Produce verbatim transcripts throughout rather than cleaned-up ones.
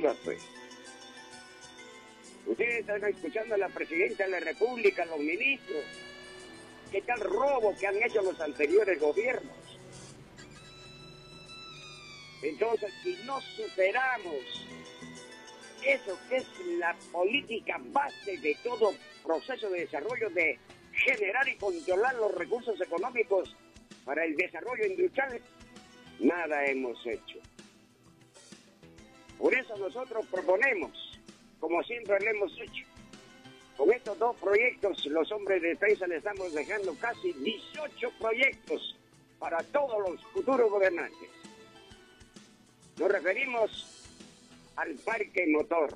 sirva, pues. Ustedes están escuchando a la Presidenta de la República, a los ministros. ¿Qué tal robo que han hecho los anteriores gobiernos? Entonces, si no superamos eso que es la política base de todo proceso de desarrollo, de generar y controlar los recursos económicos para el desarrollo industrial, nada hemos hecho. Por eso nosotros proponemos, como siempre lo hemos hecho, con estos dos proyectos, los hombres de defensa le estamos dejando casi dieciocho proyectos para todos los futuros gobernantes. Nos referimos al parque motor.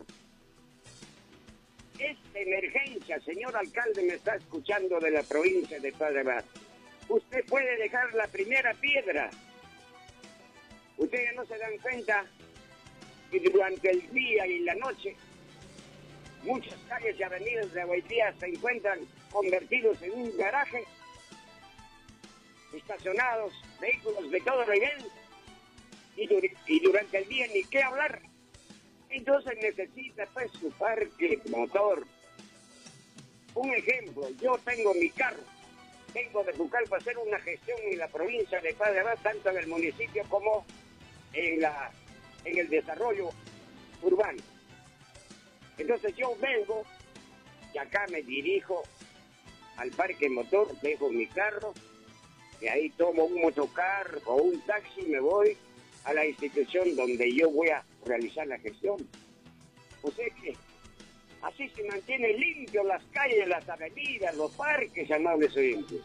Esta emergencia, señor alcalde, me está escuchando de la provincia de Padre Abad. Usted puede dejar la primera piedra. Ustedes no se dan cuenta que durante el día y la noche muchas calles y avenidas de Guaitía se encuentran convertidos en un garaje, estacionados vehículos de todo nivel, y, dur y durante el día ni qué hablar. Entonces necesita pues su parque motor. Un ejemplo, yo tengo mi carro, tengo de Pucallpa para hacer una gestión en la provincia de Padre Abad, tanto en el municipio como en, la, en el desarrollo urbano. Entonces yo vengo y acá me dirijo al parque motor, dejo mi carro, y ahí tomo un motocar o un taxi y me voy a la institución donde yo voy a realizar la gestión. O sea que así se mantiene limpio las calles, las avenidas, los parques, amables oyentes.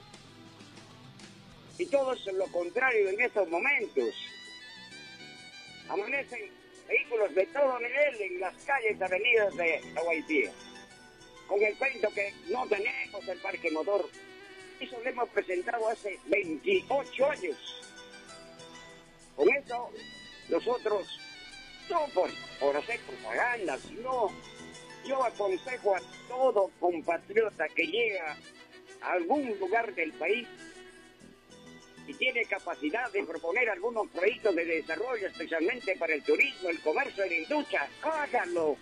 Y todo es lo contrario en estos momentos. Amanecen vehículos de todo nivel en las calles y avenidas de Guaitía, con el cuento que no tenemos el parque motor. Eso lo hemos presentado hace veintiocho años. Con eso, nosotros, no por, por hacer propaganda, sino yo aconsejo a todo compatriota que llega a algún lugar del país y tiene capacidad de proponer algunos proyectos de desarrollo, especialmente para el turismo, el comercio y la industria, háganlo.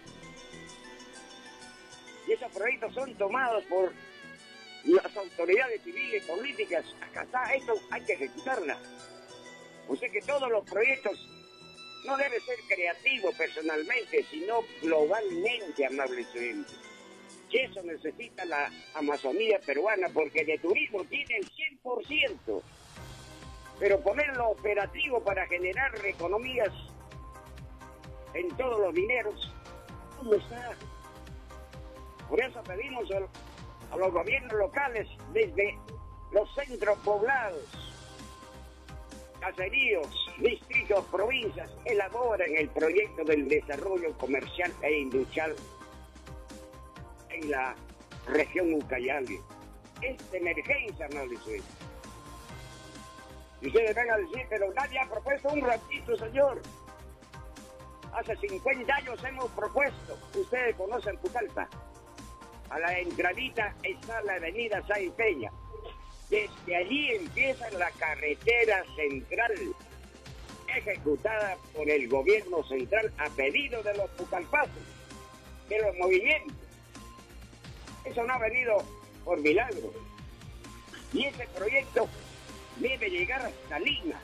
Y esos proyectos son tomados por las autoridades civiles y políticas. Acá está, esto hay que ejecutarla. O sea que todos los proyectos no deben ser creativos personalmente, sino globalmente, amables estudiantes. Y eso necesita la Amazonía peruana, porque de turismo tiene el cien por ciento. Pero ponerlo operativo para generar economías en todos los dineros, ¿cómo está? Por eso pedimos a, a los gobiernos locales, desde los centros poblados, caseríos, distritos, provincias, elaboren el proyecto del desarrollo comercial e industrial en la región Ucayali. Es de emergencia, no les digo. Y ustedes van a decir, pero nadie ha propuesto un ratito, señor. Hace cincuenta años hemos propuesto, ustedes conocen Pucallpa. A la entradita está la avenida Sáenz Peña. Desde allí empieza la carretera central, ejecutada por el gobierno central a pedido de los pucallpanos, de los movimientos. Eso no ha venido por milagro. Y ese proyecto debe llegar hasta Lima.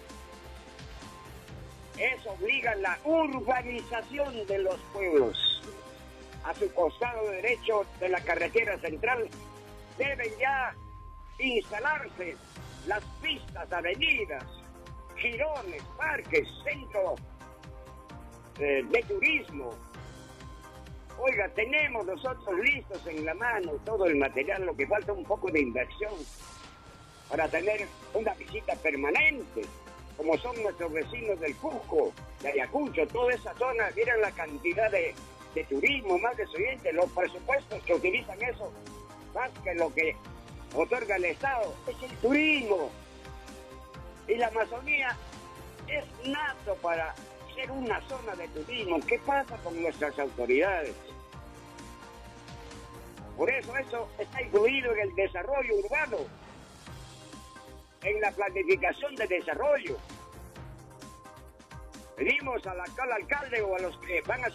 Eso obliga a la urbanización de los pueblos. A su costado derecho de la carretera central deben ya instalarse las pistas, avenidas, jirones, parques, centros eh, de turismo. Oiga, tenemos nosotros listos en la mano todo el material, lo que falta un poco de inversión para tener una visita permanente, como son nuestros vecinos del Cusco, de Ayacucho, toda esa zona. Miren la cantidad de, de turismo, más de estudiantes, los presupuestos que utilizan eso, más que lo que otorga el Estado, es el turismo. Y la Amazonía es nato para ser una zona de turismo. ¿Qué pasa con nuestras autoridades? Por eso eso está incluido en el desarrollo urbano, en la planificación de desarrollo. Pedimos al actual alcalde o a los que van a